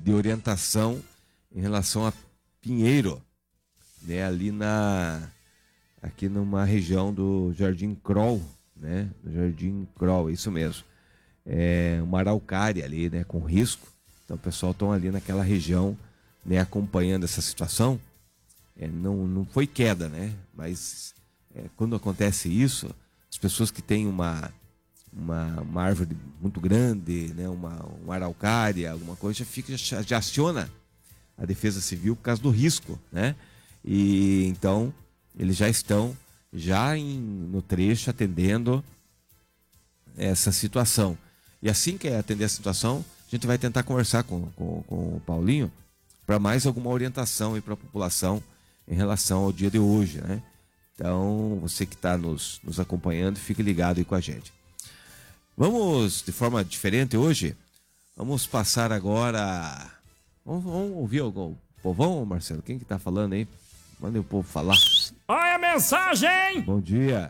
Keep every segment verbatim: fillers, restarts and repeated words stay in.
de orientação em relação a Pinheiro, né? Ali na, aqui numa região do Jardim Kroll, né? Do Jardim Kroll, isso mesmo. É uma araucária ali, né? Com risco. Então o pessoal estão ali naquela região, né? Acompanhando essa situação. É, não, não foi queda, né? Mas é, quando acontece isso, as pessoas que têm uma, uma, uma árvore muito grande, né? uma, uma araucária, alguma coisa, já, fica, já, já aciona a Defesa Civil por causa do risco, né? E então eles já estão já em, no trecho atendendo essa situação. E assim que atender a situação, a gente vai tentar conversar com, com, com o Paulinho para mais alguma orientação para a população em relação ao dia de hoje, né? Então, você que está nos, nos acompanhando, fique ligado aí com a gente. Vamos, de forma diferente hoje, vamos passar agora... Vamos, vamos ouvir o povão, Marcelo? Quem que tá falando aí? Manda o povo falar. Olha a mensagem! Bom dia.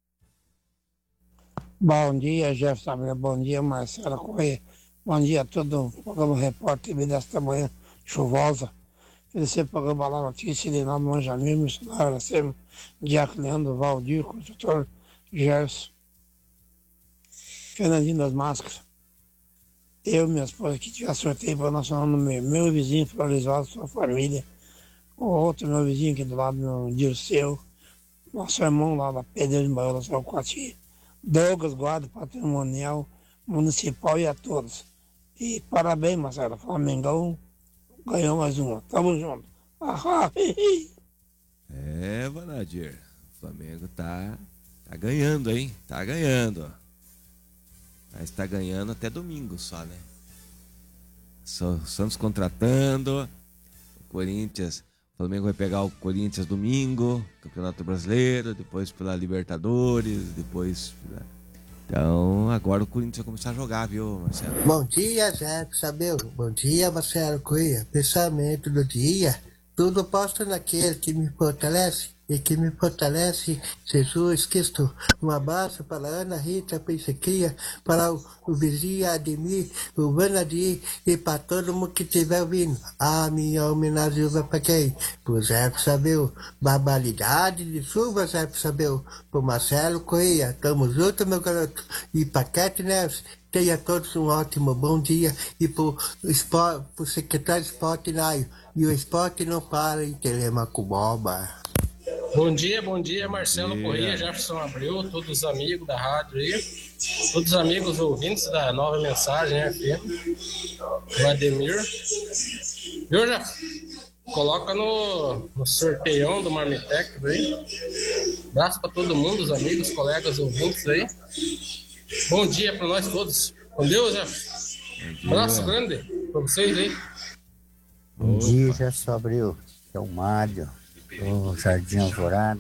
Bom dia, Jefferson. Bom dia, Marcelo Correia. Bom dia a todo o programa Repórter desta manhã chuvosa. Esse programa lá, notícia de Nova Manjamir, missionário Aracema, Diácono Leandro, Valdir, construtor Gerson, Fernandinho das Máscaras. Eu e minha esposa que tive a sorteio para nosso nome, meu, meu vizinho Floresvaldo, sua família, o outro meu vizinho aqui do lado, meu Dirceu, nosso irmão lá da Pedreira de Baiola, São Coati, Douglas, guarda patrimonial municipal e a todos. E parabéns, Marcelo, Flamengão ganhou mais uma. Tamo junto. Ah, é, Vanadir, o Flamengo tá, tá ganhando, hein? Tá ganhando. Mas tá ganhando até domingo só, né? Só, Santos contratando, o Corinthians, o Flamengo vai pegar o Corinthians domingo, Campeonato Brasileiro, depois pela Libertadores, depois... Então, agora o Corinthians vai começar a jogar, viu, Marcelo? Bom dia, Jefferson, meu. Bom dia, Marcelo Cunha. Pensamento do dia. Tudo posto naquele que me fortalece e que me fortalece, Jesus Cristo. Um abraço para a Ana Rita Pensequia, para o, o vizinho Ademir, o Vanadir e para todo mundo que estiver ouvindo. A minha homenagem vai para quem? Pro Zé Sabeu. Barbaridade de chuva, Zé Sabeu. Pro Marcelo Correia. Tamo junto, meu garoto. E para Cat Neves. Tenha todos um ótimo bom dia. E pro, pro secretário de esporte, Naio. E o esporte não para em Telemaco Boba. Bom dia, bom dia, Marcelo bom dia. Corrêa, Jefferson Abreu, todos os amigos da rádio aí, todos os amigos ouvintes da Nova Mensagem F M, o Ademir. Viu, Jefferson? Coloca no, no sorteião do Marmitec aí. Abraço para todo mundo, os amigos, colegas, ouvintes aí. Bom dia para nós todos. Com Deus, Jefferson. Abraço grande para vocês aí. Bom dia, Jefferson Abreu. É o Mário, o Jardim Alvorada.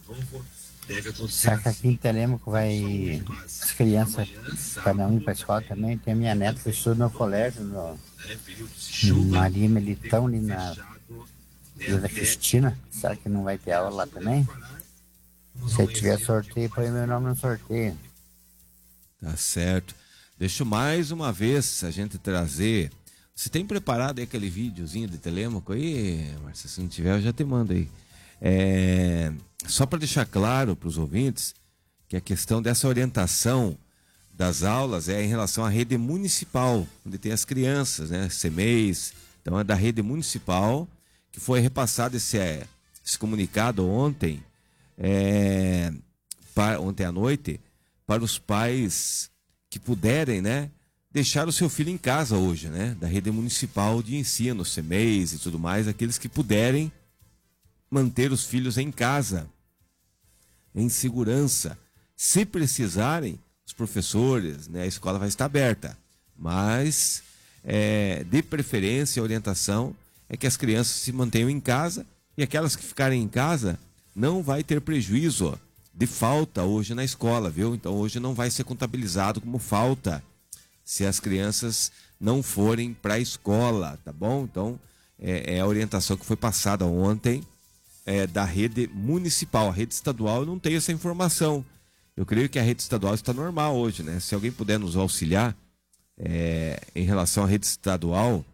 Será que aqui em Telêmaco vai as crianças cada um ir para a escola também? Tem a minha neta que estuda no colégio, no, no Maria Melitão, ali na Vila Cristina. Será que não vai ter aula lá também? Se tiver sorteio, põe meu nome no sorteio. Tá certo. Deixa mais uma vez a gente trazer. Você tem preparado aí aquele videozinho de Telêmaco aí, Marcia? Se não tiver, eu já te mando aí. É... Só para deixar claro para os ouvintes que a questão dessa orientação das aulas é em relação à rede municipal, onde tem as crianças, né? C M E I S. Então é da rede municipal que foi repassado esse, esse comunicado ontem, é... para, ontem à noite, para os pais que puderem, né? Deixar o seu filho em casa hoje, né? Da rede municipal de ensino, C M E I S e tudo mais, aqueles que puderem manter os filhos em casa, em segurança. Se precisarem, os professores, né? A escola vai estar aberta, mas é, de preferência, a orientação é que as crianças se mantenham em casa e aquelas que ficarem em casa não vai ter prejuízo de falta hoje na escola, viu? Então hoje não vai ser contabilizado como falta se as crianças não forem para a escola, tá bom? Então, é, é a orientação que foi passada ontem é, da rede municipal. A rede estadual eu não tenho essa informação. Eu creio que a rede estadual está normal hoje, né? Se alguém puder nos auxiliar é, em relação à rede estadual,